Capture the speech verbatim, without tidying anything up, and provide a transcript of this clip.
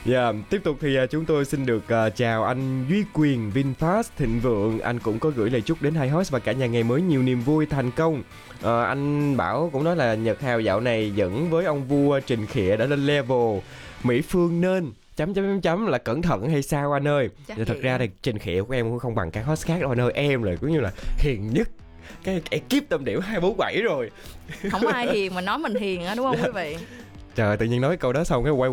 Yeah, tiếp tục thì uh, chúng tôi xin được uh, chào anh Duy Quyền, VinFast Thịnh Vượng. Anh cũng có gửi lời chúc đến hai host và cả nhà ngày mới nhiều niềm vui thành công. uh, Anh Bảo cũng nói là Nhật Hào dạo này dẫn với ông vua Trình Khịa đã lên level. Mỹ Phương nên chấm chấm chấm chấm là cẩn thận hay sao anh ơi? Thì thật ra thì Trình Khịa của em cũng không bằng các host khác đâu anh ơi. Em là cũng như là hiền nhất cái ekip tâm điểm hai bốn bảy rồi. Không ai hiền mà nói mình hiền á, đúng không quý vị? Trời, tự nhiên nói câu đó xong cái quay